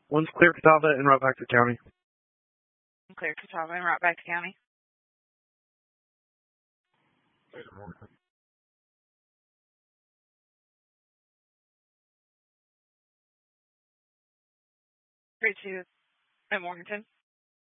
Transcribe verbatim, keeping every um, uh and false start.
One's Clear Catawba in Roughback County. Clear Catawba in Roughback County. Three two at Morganton.